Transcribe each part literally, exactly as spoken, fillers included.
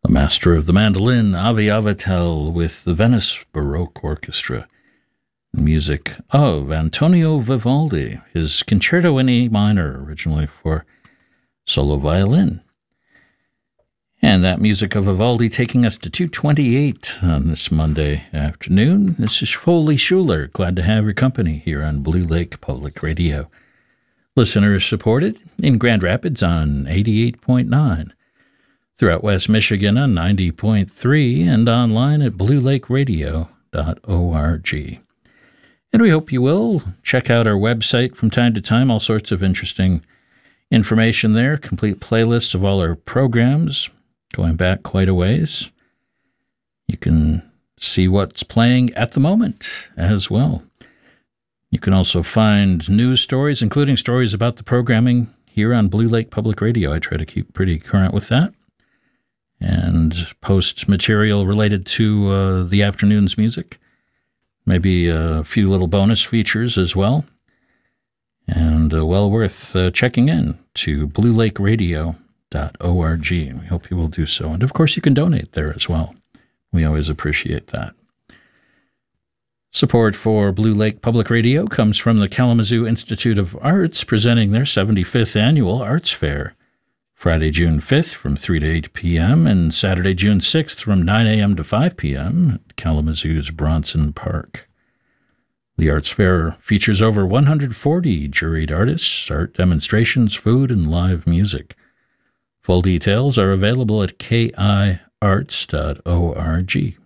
The master of the mandolin, Avi Avatel, with the Venice Baroque Orchestra. Music of Antonio Vivaldi, his Concerto in E minor, originally for solo violin. And that music of Vivaldi taking us to two twenty-eight on this Monday afternoon. This is Foley Schuler. Glad to have your company here on Blue Lake Public Radio. Listeners supported in Grand Rapids on eighty-eight point nine. Throughout West Michigan on ninety point three and online at blue lake radio dot org. And we hope you will check out our website from time to time, all sorts of interesting information there, complete playlists of all our programs, going back quite a ways. You can see what's playing at the moment as well. You can also find news stories, including stories about the programming here on Blue Lake Public Radio. I try to keep pretty current with that. And post material related to uh, the afternoon's music. Maybe a few little bonus features as well. And uh, well worth uh, checking in to blue lake radio dot org. We hope you will do so. And of course, you can donate there as well. We always appreciate that. Support for Blue Lake Public Radio comes from the Kalamazoo Institute of Arts, presenting their seventy-fifth Annual Arts Fair. Friday, June fifth from three to eight p.m. and Saturday, June sixth from nine a.m. to five p.m. at Kalamazoo's Bronson Park. The Arts Fair features over one hundred forty juried artists, art demonstrations, food, and live music. Full details are available at k i arts dot org.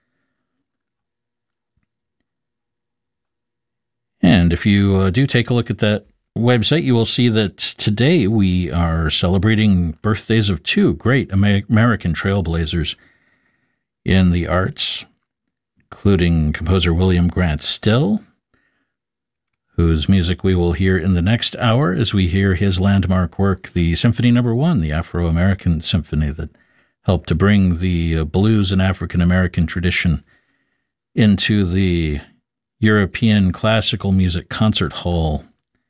And if you uh, do take a look at that website, you will see that today we are celebrating birthdays of two great American trailblazers in the arts, including composer William Grant Still, whose music we will hear in the next hour as we hear his landmark work, the Symphony Number One, the Afro-American Symphony that helped to bring the blues and African-American tradition into the European classical music concert hall.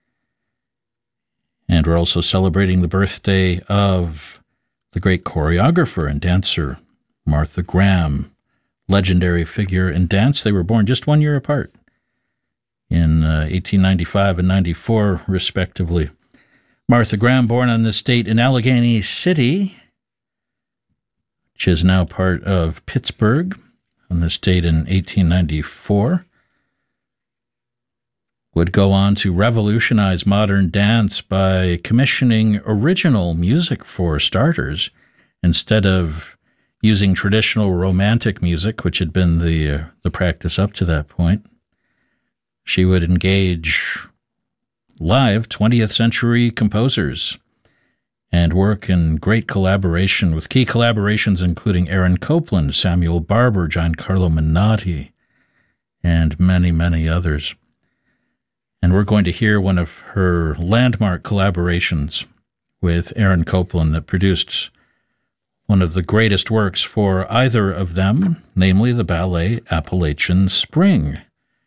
And we're also celebrating the birthday of the great choreographer and dancer, Martha Graham, legendary figure in dance. They were born just one year apart in uh, eighteen ninety-five and ninety-four, respectively. Martha Graham, born on this date in Allegheny City, which is now part of Pittsburgh, on this date in eighteen ninety-four. Would go on to revolutionize modern dance by commissioning original music for starters, instead of using traditional romantic music, which had been the uh, the practice up to that point. She would engage live twentieth century composers and work in great collaboration with key collaborations including Aaron Copland, Samuel Barber, Giancarlo Menotti, and many, many others. And we're going to hear one of her landmark collaborations with Aaron Copland that produced one of the greatest works for either of them, namely the ballet Appalachian Spring,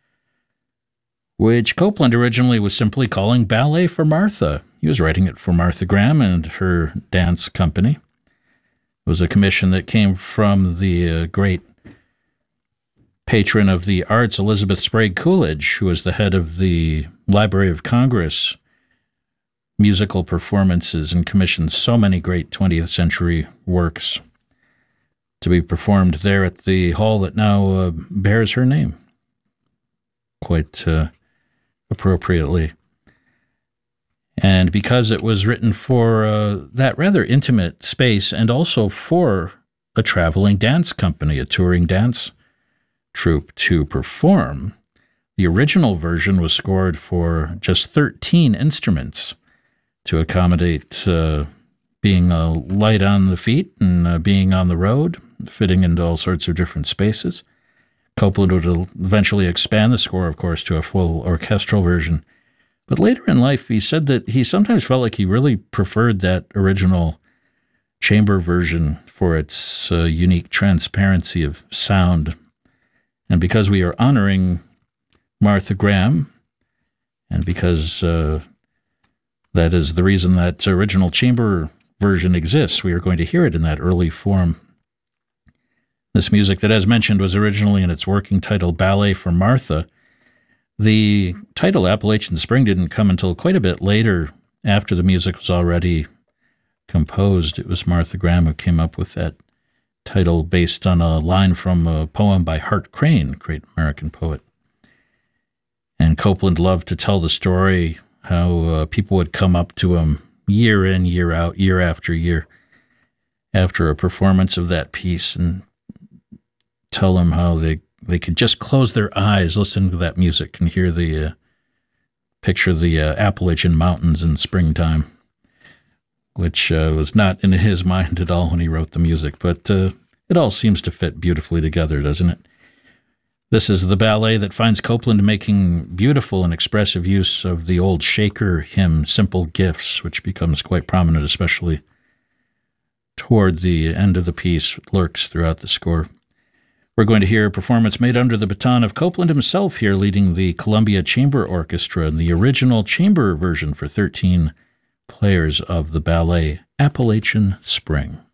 which Copland originally was simply calling Ballet for Martha. He was writing it for Martha Graham and her dance company. It was a commission that came from the uh, great patron of the arts, Elizabeth Sprague Coolidge, who was the head of the Library of Congress musical performances and commissioned so many great twentieth century works to be performed there at the hall that now uh, bears her name, quite uh, appropriately. And because it was written for uh, that rather intimate space and also for a traveling dance company, a touring dance troupe to perform, the original version was scored for just thirteen instruments to accommodate uh, being uh, light on the feet and uh, being on the road, fitting into all sorts of different spaces. Copland would eventually expand the score, of course, to a full orchestral version. But later in life, he said that he sometimes felt like he really preferred that original chamber version for its uh, unique transparency of sound. And because we are honoring Martha Graham, and because uh, that is the reason that original chamber version exists, we are going to hear it in that early form This music that, as mentioned, was originally in its working title Ballet for Martha. The title Appalachian Spring didn't come until quite a bit later, after the music was already composed. It was Martha Graham who came up with that title based on a line from a poem by Hart Crane, great American poet. And Copeland loved to tell the story how uh, people would come up to him year in, year out, year after year, after a performance of that piece, and tell him how they, they could just close their eyes, listen to that music, and hear the uh, picture the uh, Appalachian Mountains in springtime, which uh, was not in his mind at all when he wrote the music. But uh, it all seems to fit beautifully together, doesn't it? This is the ballet that finds Copeland making beautiful and expressive use of the old Shaker hymn, Simple Gifts, which becomes quite prominent, especially toward the end of the piece, lurks throughout the score. We're going to hear a performance made under the baton of Copeland himself here, leading the Columbia Chamber Orchestra in the original chamber version for thirteen players of the ballet Appalachian Spring.